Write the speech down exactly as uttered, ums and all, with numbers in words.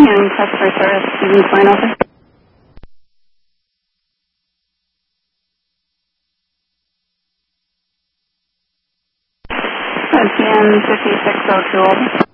and customer service, Stephen Fine office. G M fifty-six oh two.